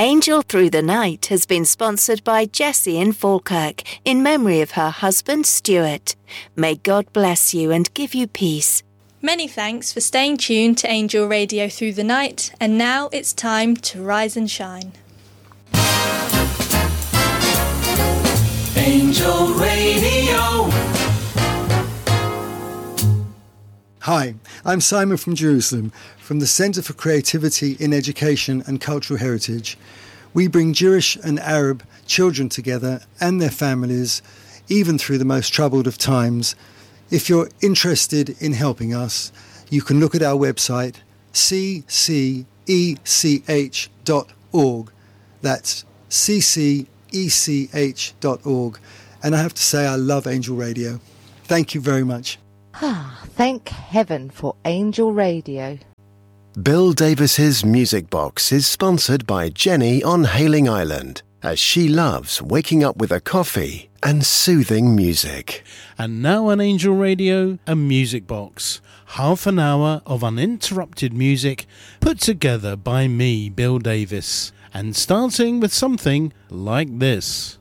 Angel Through the Night has been sponsored by Jessie in Falkirk in memory of her husband Stuart. May God bless you and give you peace. Many thanks for staying tuned to Angel Radio Through the Night, and now it's time to rise and shine. Angel Radio. Hi, I'm Simon from Jerusalem, from the Centre for Creativity in Education and Cultural Heritage. We bring Jewish and Arab children together and their families, even through the most troubled of times. If you're interested in helping us, you can look at our website, ccech.org. That's ccech.org. And I have to say I love Angel Radio. Thank you very much. Thank heaven for Angel Radio. Bill Davis's Music Box is sponsored by Jenny on Hayling Island, as she loves waking up with a coffee and soothing music. And now on Angel Radio, a Music Box. Half an hour of uninterrupted music put together by me, Bill Davis. And starting with something like this.